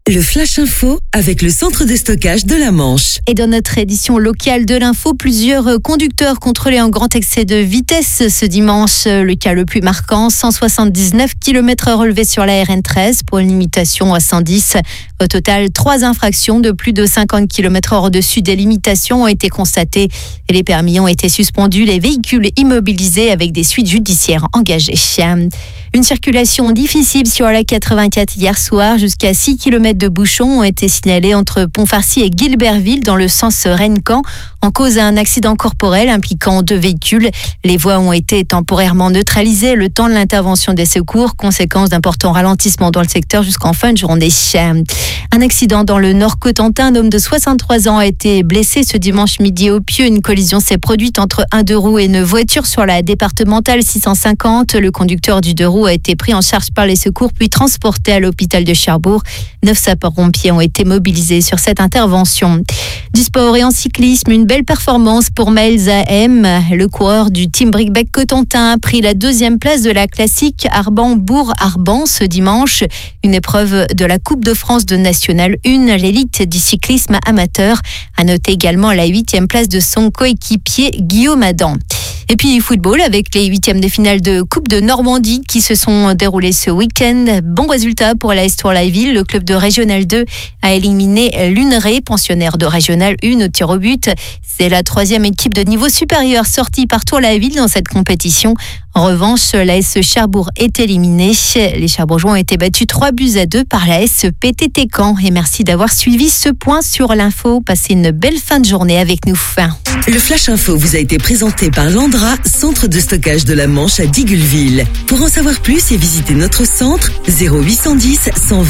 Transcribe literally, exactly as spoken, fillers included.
Le Flash Info avec le centre de stockage de la Manche. Et dans notre édition locale de l'info, plusieurs conducteurs contrôlés en grand excès de vitesse ce dimanche. Le cas le plus marquant, cent soixante-dix-neuf kilomètres heure relevés sur la R N treize pour une limitation à cent dix. Au total, trois infractions de plus de cinquante kilomètres heure au-dessus des limitations ont été constatées. Et les permis ont été suspendus, les véhicules immobilisés avec des suites judiciaires engagées. Une circulation difficile sur la quatre-vingt-quatre hier soir. Jusqu'à six kilomètres de bouchons ont été signalés entre Pont-Farcy et Guilberville dans le sens Rennes-Caen en cause d'un accident corporel impliquant deux véhicules. Les voies ont été temporairement neutralisées le temps de l'intervention des secours, conséquence d'importants ralentissements dans le secteur jusqu'en fin de journée. Un accident dans le Nord-Cotentin, un homme de soixante-trois ans a été blessé ce dimanche midi au Pieux. Une collision s'est produite entre un deux roues et une voiture sur la départementale six cent cinquante. Le conducteur du deux roues a été pris en charge par les secours puis transporté à l'hôpital de Cherbourg. Neuf sapeurs-pompiers ont été mobilisés sur cette intervention. Du sport et en cyclisme, une belle performance pour Maël Zahem. Le coureur du Team Brickbeck Cotentin a pris la deuxième place de la classique Arban-Bourg-Arban ce dimanche. Une épreuve de la Coupe de France de National un, l'élite du cyclisme amateur. À noter également la huitième place de son coéquipier Guillaume Adam. Et puis football avec les huitièmes de finale de Coupe de Normandie qui se sont déroulés ce week-end. Bon résultat pour l'A S Tour-la-Ville. Le club de Régional deux a éliminé Luneray, pensionnaire de Régional un au tir au but. C'est la troisième équipe de niveau supérieur sortie par Tour-la-Ville dans cette compétition. En revanche, l'A S Cherbourg est éliminée. Les Cherbourgeois ont été battus trois buts à deux par l'A S P T T Caen. Et merci d'avoir suivi ce point sur l'info. Passez une belle fin de journée avec nous. Le Flash Info vous a été présenté par Landra, centre de stockage de la Manche à Digueulville. Pour en savoir plus et visiter notre centre, zéro huit cent dix cent vingt